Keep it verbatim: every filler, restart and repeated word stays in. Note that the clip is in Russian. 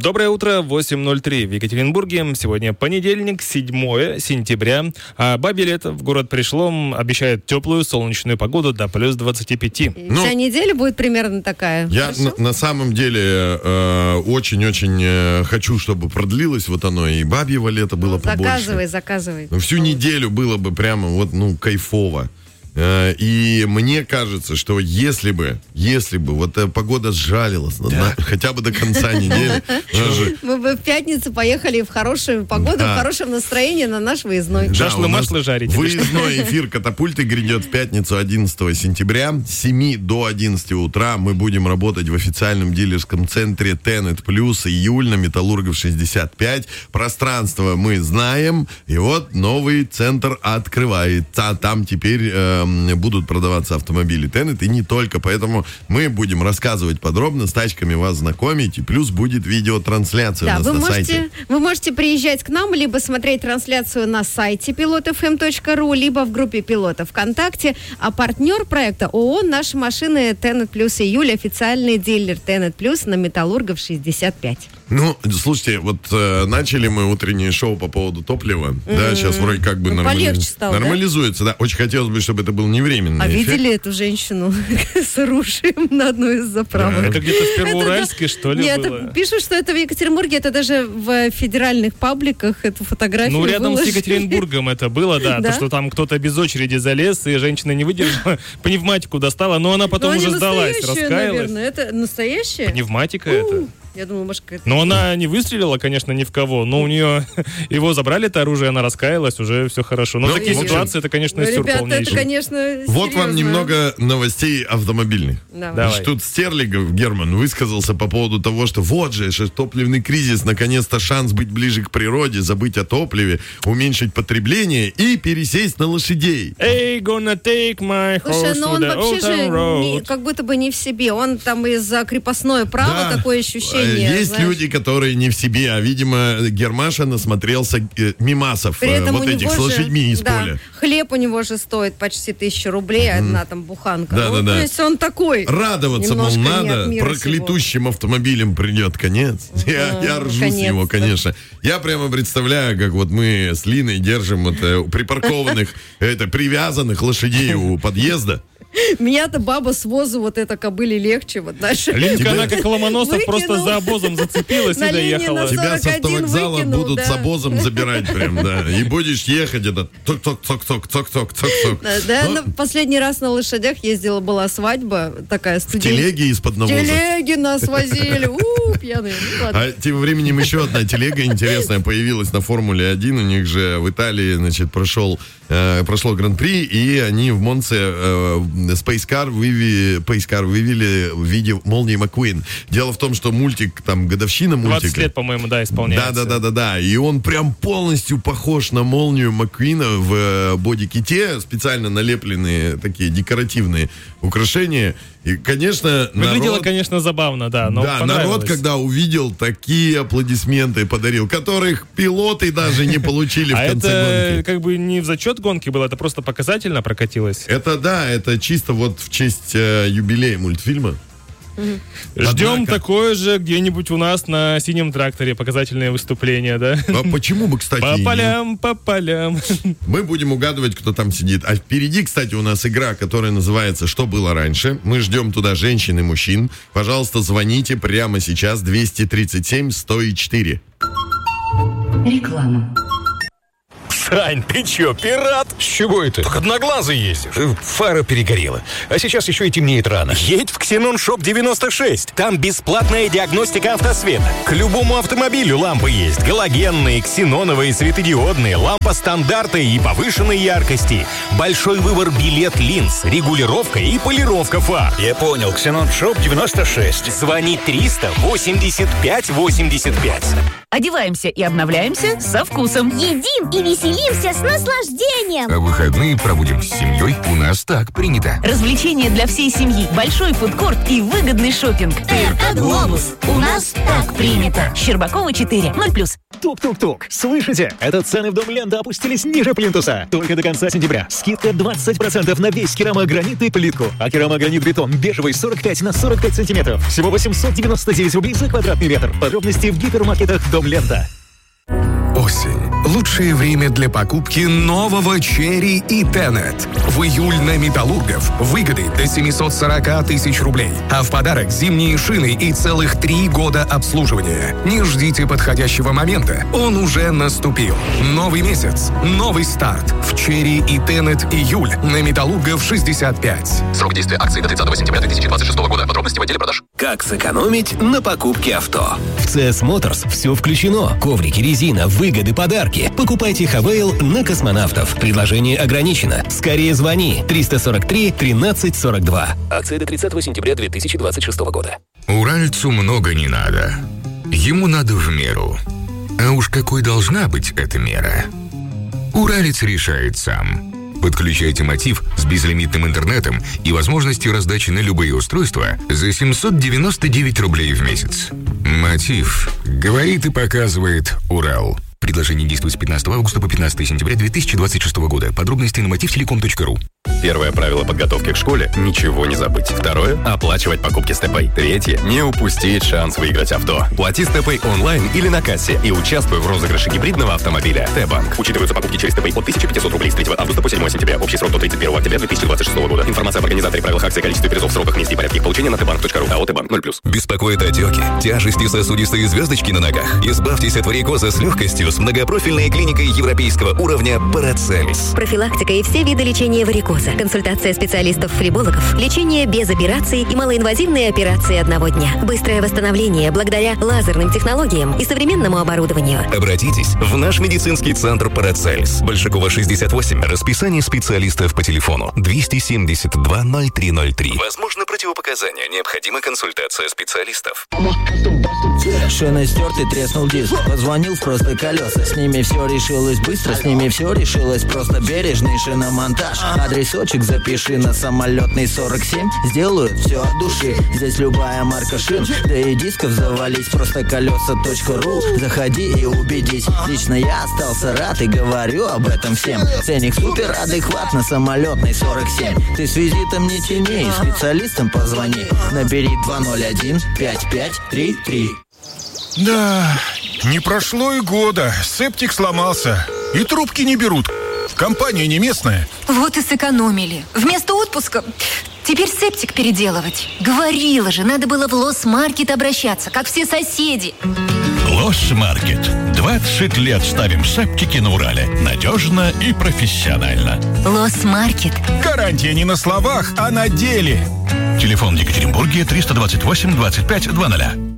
Доброе утро, восемь ноль три в Екатеринбурге. Сегодня понедельник, седьмое сентября. А бабье лето в город пришло, обещает теплую солнечную погоду до плюс двадцати пяти. Ну, вся неделя будет примерно такая. Я на, на самом деле э, очень-очень э, хочу, чтобы продлилось вот оно, и бабьего лета было заказывай, побольше. Заказывай, заказывай. Ну, всю неделю было бы прямо вот, ну, кайфово. И мне кажется, что если бы, если бы вот погода сжалилась, да. на, хотя бы до конца недели. Мы бы в пятницу поехали в хорошую погоду, да. в хорошем настроении на наш выездной. Да, Шашлы масло жарить. Выездной эфир «Катапульты» грядет в пятницу одиннадцатого сентября. С семи до одиннадцати утра мы будем работать в официальном дилерском центре Тенет Плюс июль на Металлургов шестьдесят пять. Пространство мы знаем. И вот новый центр открывается. Там теперь... будут продаваться автомобили Тенет, и не только. Поэтому мы будем рассказывать подробно, с тачками вас знакомить, и плюс будет видеотрансляция да, у нас вы на можете, сайте. Вы можете приезжать к нам, либо смотреть трансляцию на сайте пилот эф эм точка ру, либо в группе Пилота ВКонтакте. А партнер проекта ООО «Наши машины» Тенет Плюс июль, официальный дилер Тенет Плюс на Металлургов шестьдесят пять. Ну, слушайте, вот э, начали мы утреннее шоу по поводу топлива. Mm-hmm. Да, сейчас вроде как бы ну, нормали... стало, нормализуется. Да? Да, очень хотелось бы, чтобы это был невременный А эффект. видели эту женщину с оружием на одной из заправок? Это где-то в Первоуральске, что ли, Нет, было? Пишут, что это в Екатеринбурге, это даже в федеральных пабликах эту фотографию Ну, рядом выложили. с Екатеринбургом это было, да, да. То, что там кто-то без очереди залез, и женщина не выдержала, пневматику достала, но она потом но уже сдалась, раскаялась. Наверное. Это настоящая? Пневматика это. Я думаю, может, какая-то... Но она не выстрелила, конечно, ни в кого. Но у нее... Его забрали, это оружие, она раскаялась, уже все хорошо. Но ну, такие общем, ситуации, это, конечно, сюр ребята, полнейший. это, конечно, Вот серьезно. вам немного новостей автомобильных. Давай. Тут Стерлигов Герман высказался по поводу того, что вот же, что топливный кризис, наконец-то шанс быть ближе к природе, забыть о топливе, уменьшить потребление и пересесть на лошадей. Hey, gonna take my horse Слушай, но он to the вообще же не, road. как будто бы не в себе. Он там из-за крепостное право, Да. такое ощущение. Есть знаешь. люди, которые не в себе, а, видимо, Гермаша насмотрелся э, мимасов, При э, этом вот у этих него с лошадьми же, из да, поля. хлеб у него же стоит почти тысячу рублей, mm-hmm. одна там буханка. Да, ну, да, да. То есть он такой. Радоваться, мол, надо, проклятущим автомобилем придет конец. Mm-hmm. Я, я ржу с него, конечно. Я прямо представляю, как вот мы с Линой держим вот, э, припаркованных, это, привязанных лошадей у подъезда. Меня-то баба с возу вот это кобыли легче. Вот, знаешь. Линка, она как Ломоносов Выкинул. просто за обозом зацепилась На и доехала. Ленина Тебя с сорок один автовокзала выкинул, будут да. с обозом забирать прям, да. И будешь ехать, это цок-цок-цок-цок-цок-цок-цок. Да, да, на последний раз на лошадях ездила, была свадьба такая В студент. телеге из-под навоза. Телеги нас возили. У, пьяные. Ну, ладно. А тем временем еще одна телега интересная появилась на Формуле один. У них же в Италии, значит, прошел, э, прошло Гран-при, и они в Монце э, Space Car вывели, Space Car вывели в виде молнии Маккуин. Дело в том, что мультик, там, годовщина мультика. двадцать лет, по-моему, да, исполняется. Да-да-да-да-да. И он прям полностью похож на молнию Маккуина в э, бодиките. Специально налепленные такие декоративные украшения. И, конечно, Выглядело, народ... конечно, забавно, да, но Да, народ, когда увидел, такие аплодисменты подарил, которых пилоты даже не получили в а конце это гонки. как бы не в зачет гонки было, это просто показательно прокатилось. Это да, это чисто вот в честь э, юбилея мультфильма. Ждем Однако... такое же где-нибудь у нас на синем тракторе показательное выступление, да? А почему бы, кстати, По и полям, по полям. Мы будем угадывать, кто там сидит. А впереди, кстати, у нас игра, которая называется «Что было раньше?». Мы ждем туда женщин и мужчин. Пожалуйста, звоните прямо сейчас двести тридцать семь сто четыре. Реклама. Сань, ты чё, пират? С чего это? Так одноглазый ездишь. Фара перегорела. А сейчас еще и темнеет рано. Едь в Ксенон Шоп девяносто шесть. Там бесплатная диагностика автосвета. К любому автомобилю лампы есть. Галогенные, ксеноновые, светодиодные, лампа стандарта и повышенной яркости. Большой выбор билет линз, регулировка и полировка фар. Я понял. Ксенон Шоп девяносто шесть. Звони триста восемьдесят пять восемьдесят пять. Одеваемся и обновляемся со вкусом. Едим и веселимся с наслаждением. А выходные проводим с семьей. У нас так принято. Развлечения для всей семьи, большой фудкорт и выгодный шопинг. ТРК «Глобус». У нас так принято. Щербакова четыре, ноль плюс. Тук-тук-тук. Слышите? Это цены в Дом Лента опустились ниже плинтуса. Только до конца сентября. Скидка двадцать процентов на весь керамогранит и плитку. А керамогранит-бетон бежевый сорок пять на сорок пять сантиметров. Всего восемьсот девяносто девять рублей за квадратный метр. Подробности в гипермаркетах Дом Лента. Осень. Лучшее время для покупки нового Черри и Тенет. В июль на Металлургов выгоды до семьсот сорок тысяч рублей. А в подарок зимние шины и целых три года обслуживания. Не ждите подходящего момента. Он уже наступил. Новый месяц. Новый старт. В Черри и Тенет июль на Металлургов шестьдесят пять. Срок действия акции до тридцатого сентября две тысячи двадцать шестого года. Подробности в отделе продаж. Как сэкономить на покупке авто? В си эс Motors все включено. Коврики, резина, выгоды, подарки. Покупайте Хавейл на Космонавтов. Предложение ограничено. Скорее звони. триста сорок три тринадцать сорок два. Акция до тридцатого сентября две тысячи двадцать шестого года. Уральцу много не надо. Ему надо в меру. А уж какой должна быть эта мера? Уралец решает сам. Подключайте Мотив с безлимитным интернетом и возможностью раздачи на любые устройства за семьсот девяносто девять рублей в месяц. Мотив. Говорит и показывает Урал. Предложение действует с пятнадцатого августа по пятнадцатого сентября две тысячи двадцать шестого года. Подробности на мотив телеком точка ру. Первое правило подготовки к школе – ничего не забыть. Второе – оплачивать покупки с ТЭПэй. Третье – не упустить шанс выиграть авто. Плати с ТЭПэй онлайн или на кассе и участвуй в розыгрыше гибридного автомобиля. Т-банк. Учитываются покупки через ТЭПэй от тысяча пятьсот рублей с третьего августа по седьмого сентября. Общий срок до тридцать первого октября две тысячи двадцать шестого года. Информация об организаторе, правилах акции, количестве призов, сроках, месте и порядке их получения на тэ банк точка ру. АО «Т-банк» ноль плюс. Беспокоит отеки, тяжести, сосудистые звездочки на ногах. Избавьтесь от варикоза с легкостью с многопрофильной клиникой европейского уровня Парацельс. Профилактика и все виды лечения варикоза. Консультация специалистов-флебологов. Лечение без операций и малоинвазивные операции одного дня. Быстрое восстановление благодаря лазерным технологиям и современному оборудованию. Обратитесь в наш медицинский центр Парацельс. Большакова, шестьдесят восемь. Расписание специалистов по телефону двести семьдесят два ноль три ноль три. Возможно, противопоказания. Необходима консультация специалистов. Шины стерты, треснул диск. Позвонил в просто колеса. С ними все решилось быстро, с ними все решилось просто. Бережный шиномонтаж. Адресочек запиши на самолетный сорок семь. Сделают все от души. Здесь любая марка шин. Да и дисков завались. Просто колеса точка ру. Заходи и убедись. Лично я остался рад и говорю об этом всем. Ценник супер адекват на самолетный сорок семь. Ты с визитом не тяни, специалистам позвони. Набери два ноль один пять пять три три. Да, не прошло и года, септик сломался, и трубки не берут. Компания не местная. Вот и сэкономили. Вместо отпуска теперь септик переделывать. Говорила же, надо было в Лос-Маркет обращаться, как все соседи. Лос-Маркет. двадцать лет ставим септики на Урале. Надежно и профессионально. Лос-Маркет. Гарантия не на словах, а на деле. Телефон в Екатеринбурге триста двадцать восемь двадцать пять двадцать.